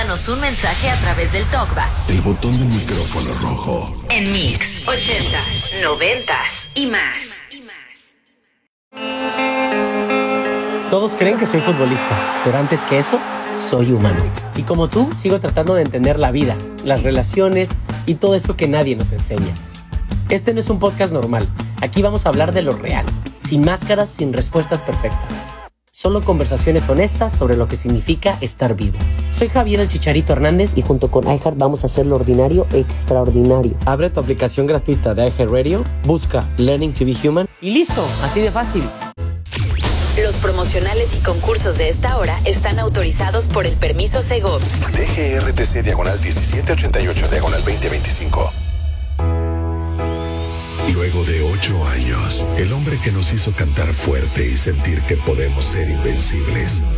Mándanos un mensaje a través del TalkBack. El botón del micrófono rojo. En Mix 80s, 90s y más. Todos creen que soy futbolista, pero antes que eso, soy humano. Y como tú, sigo tratando de entender la vida, las relaciones y todo eso que nadie nos enseña. Este no es un podcast normal. Aquí vamos a hablar de lo real, sin máscaras, sin respuestas perfectas. Solo conversaciones honestas sobre lo que significa estar vivo. Soy Javier el Chicharito Hernández y junto con iHeart vamos a hacer lo ordinario extraordinario. Abre tu aplicación gratuita de iHeartRadio, busca Learning to be Human y listo, así de fácil. Los promocionales y concursos de esta hora están autorizados por el permiso Segov. DGRTC /1788/2025. Luego de 8 años, el hombre que nos hizo cantar fuerte y sentir que podemos ser invencibles